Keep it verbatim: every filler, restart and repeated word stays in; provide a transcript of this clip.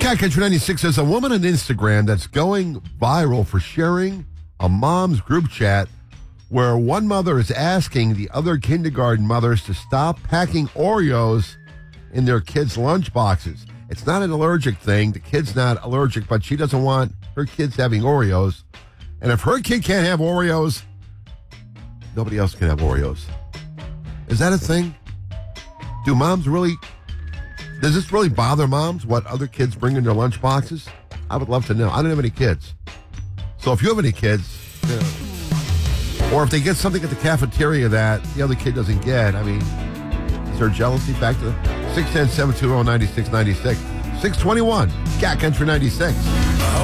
Cat Country ninety-six says a woman on Instagram that's going viral for sharing a mom's group chat where one mother is asking the other kindergarten mothers to stop packing Oreos in their kids' lunch boxes. It's not an allergic thing. The kid's not allergic, but she doesn't want her kids having Oreos. And if her kid can't have Oreos, nobody else can have Oreos. Is that a thing? Do moms really... Does this really bother moms, what other kids bring in their lunch boxes? I would love to know. I don't have any kids. So if you have any kids, yeah. Or if they get something at the cafeteria that the other kid doesn't get, I mean, is there jealousy? Back to six one zero, seven two zero, nine six nine six. six twenty-one, Cat Country ninety-six.